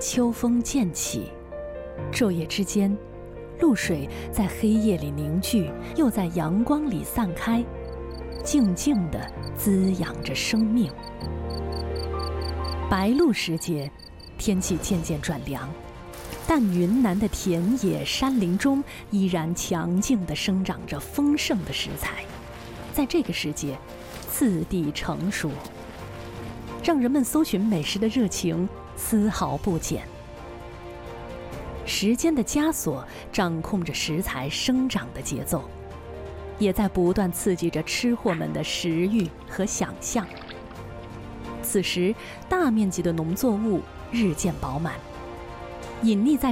秋风渐起，昼夜之间，露水在黑夜里凝聚，又在阳光里散开，静静地滋养着生命。白露时节，天气渐渐转凉，但云南的田野山林中依然强劲地生长着丰盛的食材，在这个时节，次第成熟，让人们搜寻美食的热情丝毫不减。时间的枷锁掌控着食材生长的节奏，也在不断刺激着吃货们的食欲和想象。此时，大面积的农作物日渐饱满，隐匿在